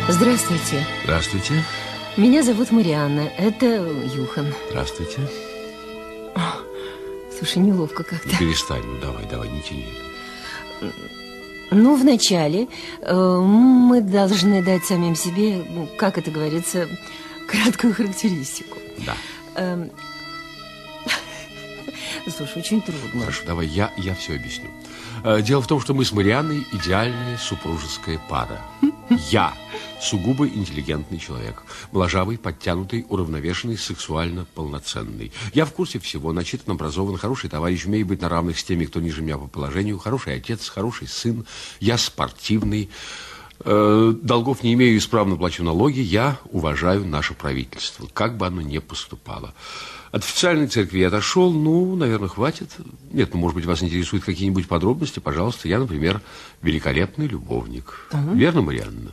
Здравствуйте. Здравствуйте. Меня зовут Марианна. Это Юхан. Здравствуйте. Слушай, неловко как-то. Перестань, давай, не тяни. Ну, вначале мы должны дать самим себе, как это говорится, краткую характеристику. Да. Слушай, очень трудно. Хорошо, давай, я все объясню. Дело в том, что мы с Марианной идеальная супружеская пара. Я сугубо интеллигентный человек. Моложавый, подтянутый, уравновешенный, сексуально полноценный. Я в курсе всего, начитан, образован, хороший товарищ, умею быть на равных с теми, кто ниже меня по положению, хороший отец, хороший сын. Я спортивный. Долгов не имею, исправно плачу налоги. Я уважаю наше правительство, как бы оно ни поступало. От официальной церкви я отошел, наверное, хватит. Нет, может быть, вас интересуют какие-нибудь подробности, пожалуйста. Я, например, великолепный любовник. Верно, Марианна?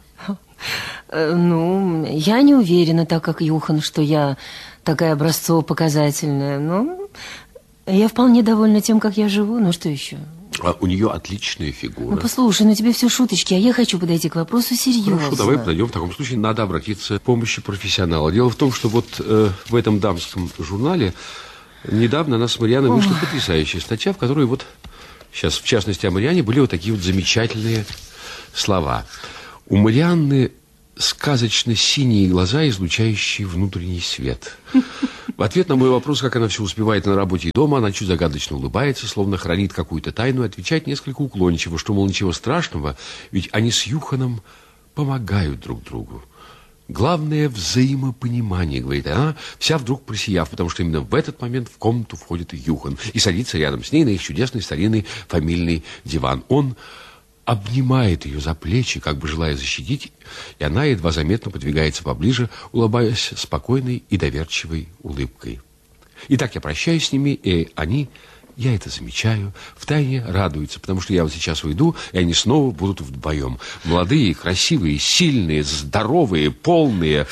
Я не уверена, так как Юхан, что я такая образцово-показательная. Но я вполне довольна тем, как я живу. Ну, что еще? У нее отличная фигура. Послушай, тебе все шуточки, а я хочу подойти к вопросу серьезно. Хорошо, давай подойдем. В таком случае надо обратиться к помощи профессионала. Дело в том, что в этом дамском журнале недавно нас с Марианной вышла потрясающая статья, в которой сейчас, в частности, о Марианне были такие замечательные слова. У Марианны сказочно синие глаза, излучающие внутренний свет. В ответ на мой вопрос, как она все успевает на работе и дома, она чуть загадочно улыбается, словно хранит какую-то тайну, и отвечает несколько уклончиво, что, мол, ничего страшного, ведь они с Юханом помогают друг другу. Главное взаимопонимание, говорит она, вся вдруг просияв, потому что именно в этот момент в комнату входит Юхан и садится рядом с ней на их чудесный старинный фамильный диван. Он обнимает ее за плечи, как бы желая защитить, и она едва заметно подвигается поближе, улыбаясь спокойной и доверчивой улыбкой. Итак, я прощаюсь с ними, и они, я это замечаю, втайне радуются, потому что я сейчас уйду, и они снова будут вдвоем. Молодые, красивые, сильные, здоровые, полные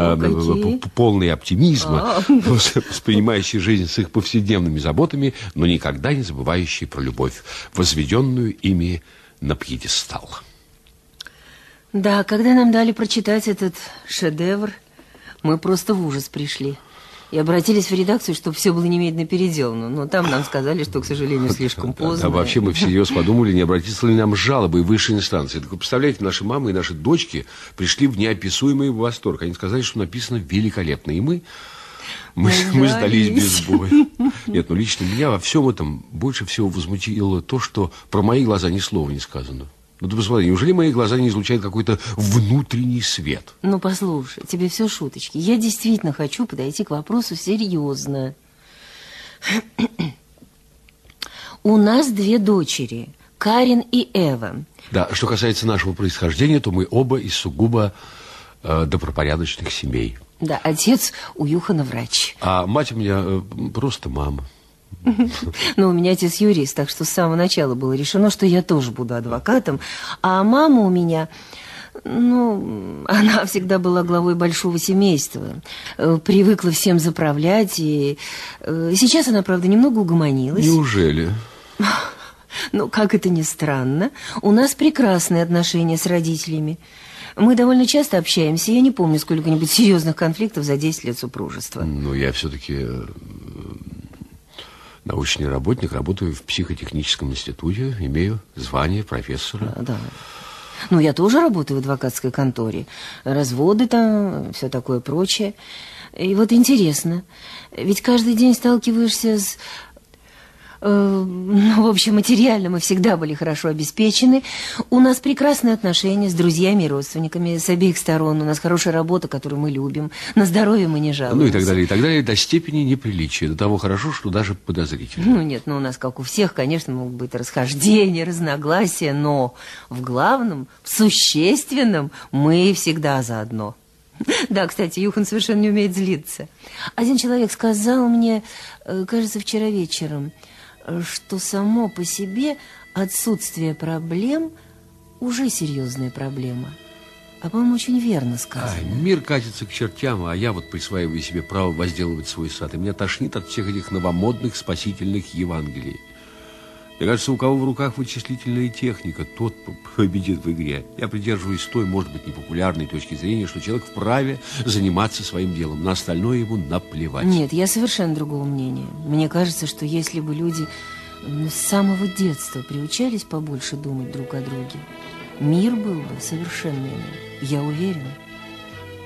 оптимизма, воспринимающие жизнь с их повседневными заботами, но никогда не забывающие про любовь, возведенную ими на пьедестал. Да, когда нам дали прочитать этот шедевр, мы просто в ужас пришли. И обратились в редакцию, чтобы все было немедленно переделано. Но там нам сказали, что, к сожалению, слишком поздно. Да, вообще мы всерьез подумали, не обратиться ли нам с жалобой в высшей инстанции. Так вы представляете, наши мамы и наши дочки пришли в неописуемый восторг. Они сказали, что написано великолепно. И мы сдались без боя. Нет, лично меня во всем этом больше всего возмутило то, что про мои глаза ни слова не сказано. Ты посмотри, неужели мои глаза не излучают какой-то внутренний свет? Послушай, тебе все шуточки. Я действительно хочу подойти к вопросу серьезно. У нас 2 дочери, Карин и Эва. Да, что касается нашего происхождения, то мы оба из сугубо добропорядочных семей. Да, отец у Юхана врач. А мать у меня просто мама. У меня отец юрист, так что с самого начала было решено, что я тоже буду адвокатом. А мама у меня, она всегда была главой большого семейства. Привыкла всем заправлять. И сейчас она, правда, немного угомонилась. Неужели? Как это ни странно, у нас прекрасные отношения с родителями. Мы довольно часто общаемся. Я не помню сколько-нибудь серьезных конфликтов за 10 лет супружества. Я все-таки научный работник, работаю в психотехническом институте, имею звание профессора. Да. Я тоже работаю в адвокатской конторе. Разводы там, все такое прочее. И интересно, ведь каждый день сталкиваешься с... в общем, материально мы всегда были хорошо обеспечены. У нас прекрасные отношения с друзьями и родственниками с обеих сторон. У нас хорошая работа, которую мы любим. На здоровье мы не жалуемся. И так далее, до степени неприличия. До того хорошо, что даже подозрительно. Нет, у нас, как у всех, конечно, могут быть расхождения, разногласия, но в главном, в существенном мы всегда заодно. Да, кстати, Юхан совершенно не умеет злиться. Один человек сказал мне, кажется, вчера вечером, что само по себе отсутствие проблем уже серьезная проблема. А, по-моему, очень верно сказано. Мир катится к чертям, а я присваиваю себе право возделывать свой сад. И меня тошнит от всех этих новомодных спасительных Евангелий. Мне кажется, у кого в руках вычислительная техника, тот победит в игре. Я придерживаюсь той, может быть, непопулярной точки зрения, что человек вправе заниматься своим делом, на остальное ему наплевать. Нет, я совершенно другого мнения. Мне кажется, что если бы люди с самого детства приучались побольше думать друг о друге, мир был бы совершенно иным. Я уверена.